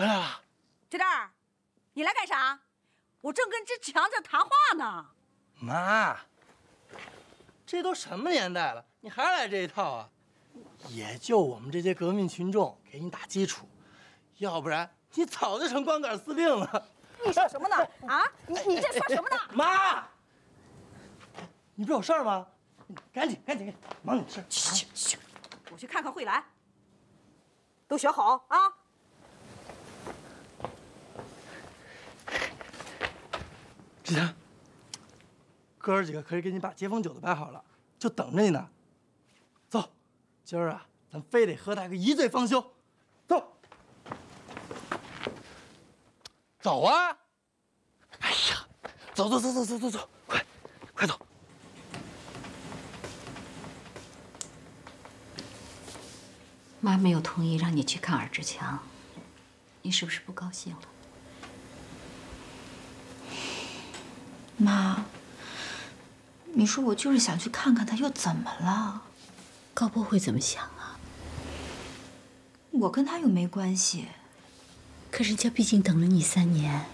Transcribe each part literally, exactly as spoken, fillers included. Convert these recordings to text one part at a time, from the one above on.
回来了。 铁蛋儿，你来干啥？我正跟志强这谈话呢。 妈，这都什么年代了，你还来这一套啊？也就我们这些革命群众给你打基础，要不然你早就成光杆司令了。 你说什么呢？啊，你你这说什么呢？ 妈，你不是有事儿吗？赶紧赶紧，忙你的事。 去去，我去看看慧兰。都学好啊！ 志强，哥儿几个可以给你把接风酒都摆好了，就等着你呢。走，今儿啊，咱非得喝他个一醉方休。走，走啊！哎呀，走走走走走走走，快，快走！ 妈没有同意让你去看尔志强，你是不是不高兴了？ 妈，你说我就是想去看看他，又怎么了？ 高波会怎么想啊？ 我跟他又没关系。 可人家毕竟等了你三年。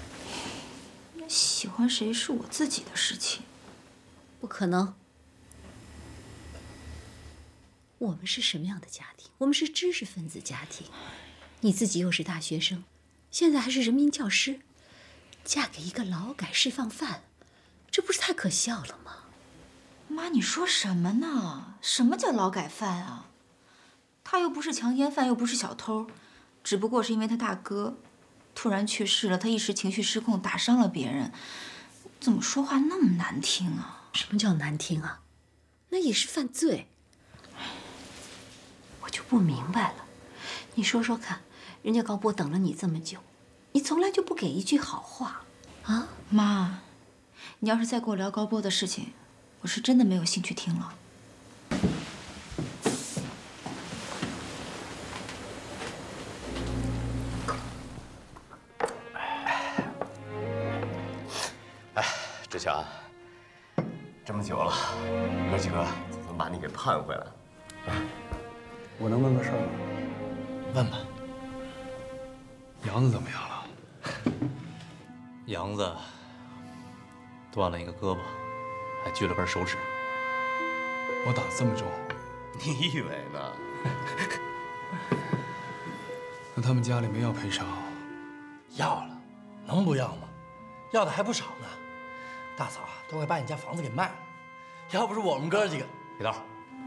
喜欢谁是我自己的事情。 不可能。我们是什么样的家庭？我们是知识分子家庭，你自己又是大学生，现在还是人民教师，嫁给一个劳改释放犯，这不是太可笑了吗？ 妈，你说什么呢？什么叫劳改犯啊？他又不是强奸犯，又不是小偷，只不过是因为他大哥突然去世了，他一时情绪失控，打伤了别人。怎么说话那么难听啊？ 什么叫难听啊？那也是犯罪。我就不明白了，你说说看，人家高波等了你这么久，你从来就不给一句好话，啊？ 妈，你要是再跟我聊高波的事情，我是真的没有兴趣听了。 哎，志强，这么久了，哥几个总算把你给盼回来了。啊， 我能问个事儿吗？ 问吧。 杨子怎么样了？ 杨子断了一个胳膊，还锯了根手指。 我打这么重， 你以为呢？ 那他们家里没要赔偿？ 要了，能不要吗？要的还不少呢。大嫂啊，都快把你家房子给卖了。要不是我们哥几个， 铁蛋儿。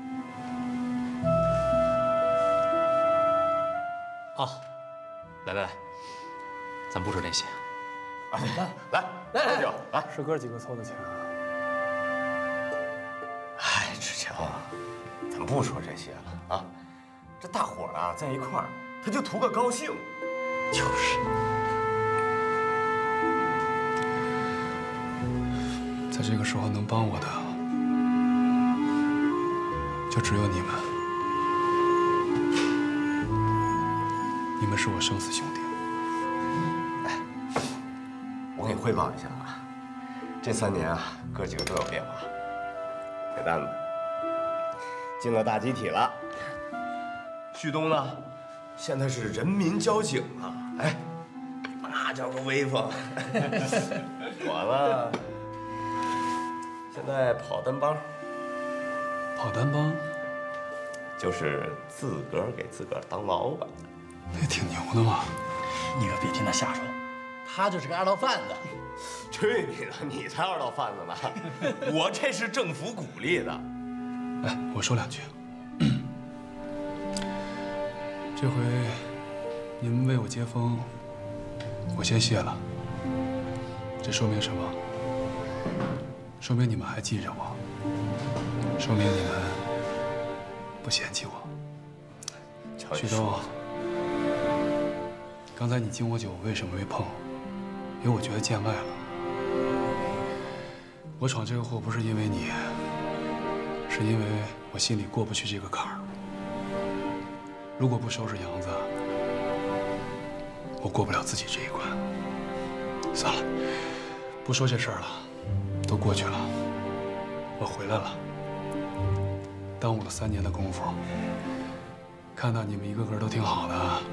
啊，来来来，咱不说这些。 来来来来，酒来。 是哥几个凑的钱啊？ 哎，志强，咱不说这些了啊。这大伙儿啊在一块儿，他就图个高兴。 就是。 在这个时候能帮我的，就只有你们。你们是我生死兄弟。 哎，我给你汇报一下啊，这三年啊，哥几个都有变化。铁蛋子进了大集体了，旭东呢，现在是人民交警了，哎，那叫个威风。我呢，现在跑单帮。 跑单帮？ 就是自个儿给自个儿当老板。 那挺牛的嘛。 你可别听他瞎说，他就是个二道贩子。 去你的，你才二道贩子呢！我这是政府鼓励的。 哎，我说两句。这回你们为我接风，我先谢了。这说明什么？说明你们还记着我，说明你们不嫌弃我。旭东，刚才你敬我酒，我为什么没碰？因为我觉得见外了。我闯这个祸不是因为你，是因为我心里过不去这个坎儿。如果不收拾杨子，我过不了自己这一关。算了，不说这事儿了，都过去了。我回来了，耽误了三年的功夫，看到你们一个个都挺好的。